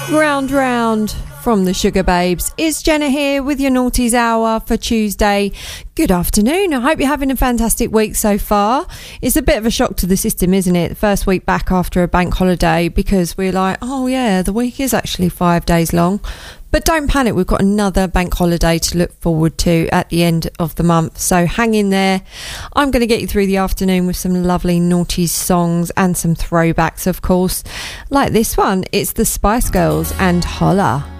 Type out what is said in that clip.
Round Round from the Sugar Babes. It's Jenna here with your Naughties Hour for Tuesday. Good afternoon. I hope you're having a fantastic week so far. It's a bit of a shock to the system, isn't it? The first week back after a bank holiday, because we're like, oh yeah, the week is actually 5 days long. But don't panic, we've got another bank holiday to look forward to at the end of the month. So hang in there. I'm going to get you through the afternoon with some lovely naughties songs and some throwbacks, of course. Like this one, it's the Spice Girls and Holla.